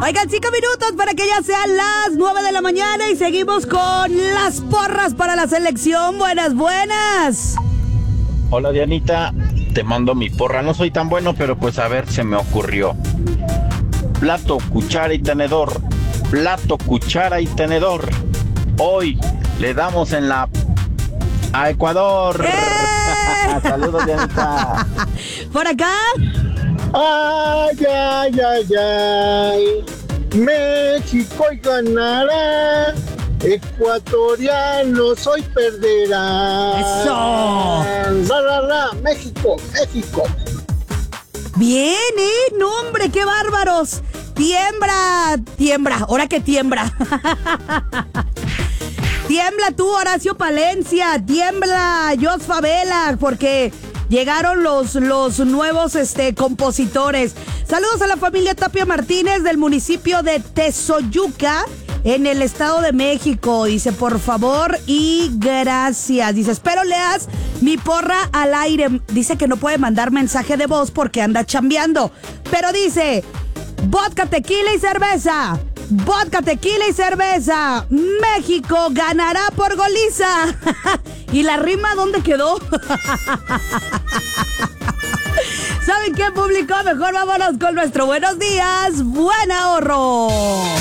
Oigan, 5 minutos para que ya sean las 9 de la mañana y seguimos con las porras para la selección. Buenas. Hola Dianita, te mando mi porra. No soy tan bueno, pero pues a ver, se me ocurrió. Plato, cuchara y tenedor. Plato, cuchara y tenedor. Hoy le damos en la... a Ecuador. Saludos, Dianita. Por acá. Ay, ay, ay, ay. México hoy ganará. Ecuatorianos hoy perderá. ¡Eso! México. Bien, no hombre, qué bárbaros. Tiembla, ahora que tiembla. Tiembla tú, Horacio Palencia, tiembla Jos Favela, porque llegaron los nuevos compositores. Saludos a la familia Tapia Martínez del municipio de Tezoyuca, en el Estado de México. Dice, por favor y gracias. Dice, espero leas mi porra al aire. Dice que no puede mandar mensaje de voz porque anda chambeando. Pero dice, vodka, tequila y cerveza. Vodka, tequila y cerveza. México ganará por goliza. ¿Y la rima dónde quedó? ¿Saben qué, público? Mejor vámonos con nuestro buenos días. Buen ahorro.